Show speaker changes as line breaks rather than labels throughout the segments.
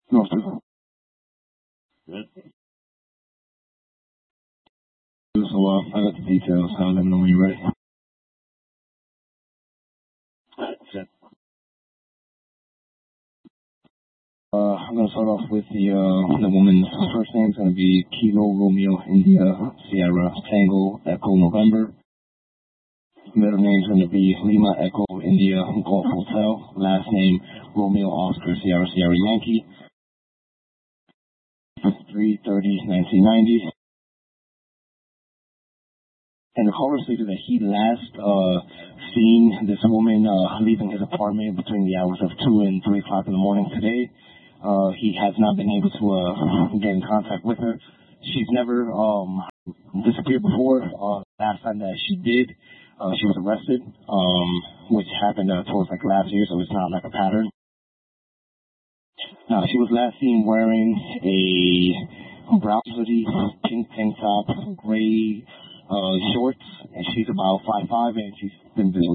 No, sir. Good. So, I got the details. I'll let me know when you're ready. Set. I'm going to start off with the woman's first name is going to be Kilo Romeo India Sierra Tango Echo November. Middle name is going to be Lima Echo India Golf Hotel. Last name Romeo Oscar Sierra Sierra Yankee. 3/30/1990. And the caller stated that he last seen this woman leaving his apartment between the hours of 2 and 3 o'clock in the morning today. He has not been able to get in contact with her. She's never disappeared before. Last time that she did, she was arrested, which happened towards like last year, so it's not like a pattern. She was last seen wearing a brown hoodie, pink tank top, gray shorts, and she's about 5'5", and she's been built.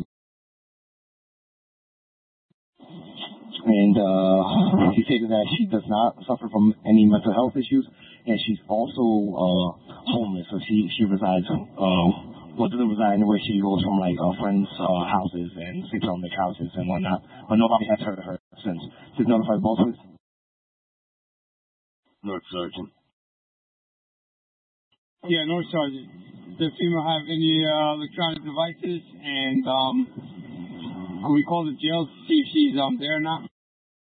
And he stated that she does not suffer from any mental health issues, and she's also homeless. So she resides, doesn't reside anywhere. She goes from like friends' houses and sleeps on their couches and whatnot. But nobody has heard of her since. She's notified both of us. North Sergeant.
Yeah, North Sergeant. Does female have any electronic devices? And we call the jail to see if she's there or not.